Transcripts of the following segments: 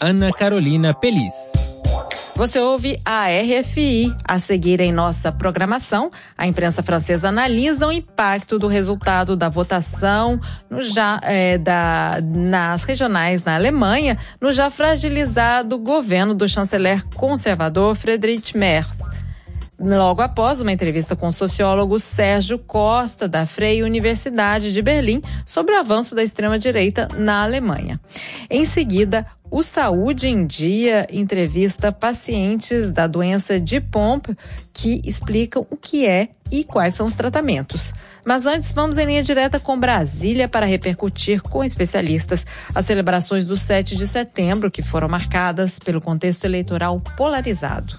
Ana Carolina Pelis. Você ouve a RFI. A seguir em nossa programação, a imprensa francesa analisa o impacto do resultado da votação nas regionais na Alemanha, no já fragilizado governo do chanceler conservador Friedrich Merz. Logo após uma entrevista com o sociólogo Sérgio Costa, da Freie Universidade de Berlim, sobre o avanço da extrema-direita na Alemanha. Em seguida, o Saúde em Dia entrevista pacientes da doença de Pompe que explicam o que é e quais são os tratamentos. Mas antes, vamos em linha direta com Brasília para repercutir com especialistas as celebrações do 7 de setembro, que foram marcadas pelo contexto eleitoral polarizado.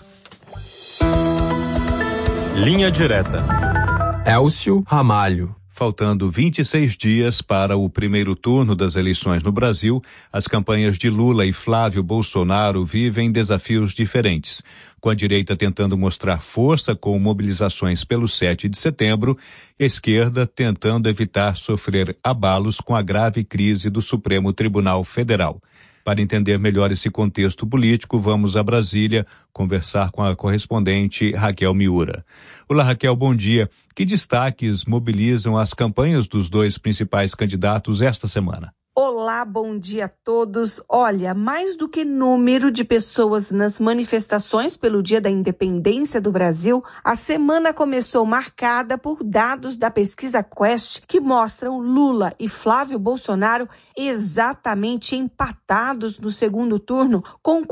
Linha Direta. Elcio Ramalho. Faltando 26 dias para o primeiro turno das eleições no Brasil, as campanhas de Lula e Flávio Bolsonaro vivem desafios diferentes. Com a direita tentando mostrar força com mobilizações pelo 7 de setembro, e a esquerda tentando evitar sofrer abalos com a grave crise do Supremo Tribunal Federal. Para entender melhor esse contexto político, vamos a Brasília conversar com a correspondente Raquel Miura. Olá, Raquel, bom dia. Que destaques mobilizam as campanhas dos dois principais candidatos esta semana? Olá, bom dia a todos. Olha, mais do que número de pessoas nas manifestações pelo Dia da Independência do Brasil, a semana começou marcada por dados da pesquisa Quest que mostram Lula e Flávio Bolsonaro exatamente empatados no segundo turno, com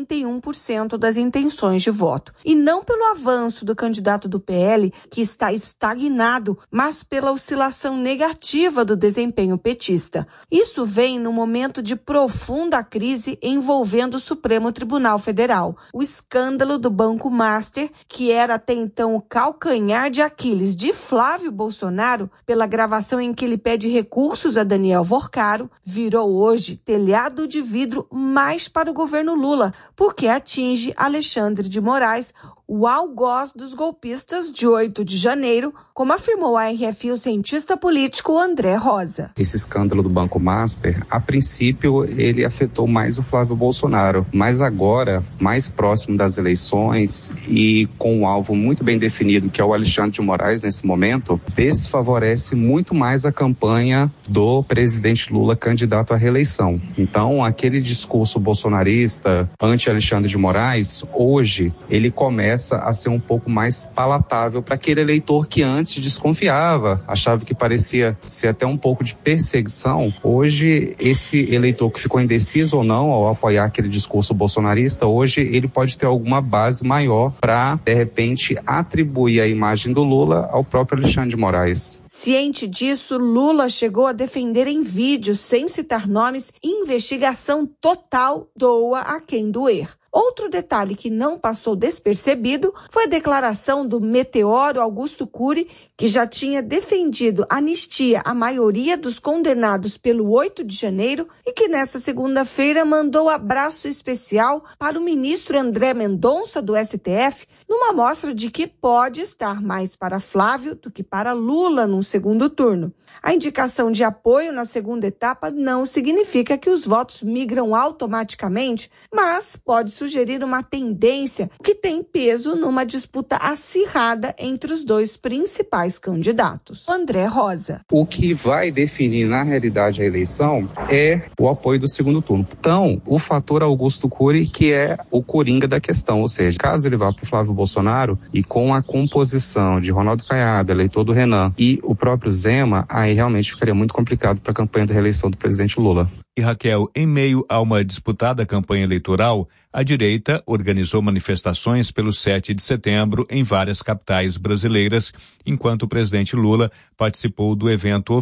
41% das intenções de voto. E não pelo avanço do candidato do PL, que está estagnado, mas pela oscilação negativa do desempenho petista. Isso vem no momento de profunda crise envolvendo o Supremo Tribunal Federal. O escândalo do Banco Master, que era até então o calcanhar de Aquiles de Flávio Bolsonaro, pela gravação em que ele pede recursos a Daniel Vorcaro, virou hoje telhado de vidro mais para o governo Lula, porque atinge Alexandre de Moraes, o algoz dos golpistas de 8 de janeiro, como afirmou a RFI o cientista político André Rosa. Esse escândalo do Banco Master, a princípio, ele afetou mais o Flávio Bolsonaro, mas agora, mais próximo das eleições e com um alvo muito bem definido, que é o Alexandre de Moraes nesse momento, desfavorece muito mais a campanha do presidente Lula candidato à reeleição. Então, aquele discurso bolsonarista anti-Alexandre de Moraes, hoje, ele começa a ser um pouco mais palatável para aquele eleitor que antes desconfiava, achava que parecia ser até um pouco de perseguição. Hoje, esse eleitor que ficou indeciso ou não ao apoiar aquele discurso bolsonarista, hoje ele pode ter alguma base maior para, de repente, atribuir a imagem do Lula ao próprio Alexandre de Moraes. Ciente disso, Lula chegou a defender em vídeo, sem citar nomes, investigação total, doa a quem doer. Outro detalhe que não passou despercebido foi a declaração do meteoro Augusto Cury, que já tinha defendido anistia à maioria dos condenados pelo 8 de janeiro e que nessa segunda-feira mandou abraço especial para o ministro André Mendonça do STF, numa mostra de que pode estar mais para Flávio do que para Lula num segundo turno. A indicação de apoio na segunda etapa não significa que os votos migram automaticamente, mas pode sugerir uma tendência que tem peso numa disputa acirrada entre os dois principais candidatos. André Rosa. O que vai definir, na realidade, a eleição é o apoio do segundo turno. Então, o fator Augusto Cury, que é o coringa da questão, ou seja, caso ele vá para o Flávio Bolsonaro e com a composição de Ronaldo Caiado, eleitor do Renan, e o próprio Zema, aí realmente ficaria muito complicado para a campanha da reeleição do presidente Lula. E Raquel, em meio a uma disputada campanha eleitoral, a direita organizou manifestações pelo 7 de setembro em várias capitais brasileiras, enquanto o presidente Lula participou do evento